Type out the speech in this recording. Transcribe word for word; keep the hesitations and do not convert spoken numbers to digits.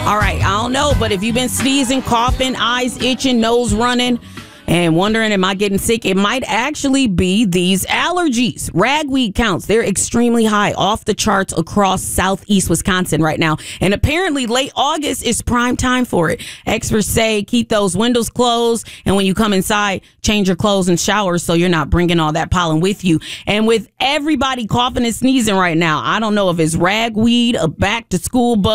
All right, I don't know, but if you've been sneezing, coughing, eyes itching, nose running, and wondering, am I getting sick? It might actually be these allergies. Ragweed counts, they're extremely high, off the charts across southeast Wisconsin right now. And apparently late August is prime time for it. Experts say keep those windows closed. And when you come inside, change your clothes and shower so you're not bringing all that pollen with you. And with everybody coughing and sneezing right now, I don't know if it's ragweed, a back to school bug.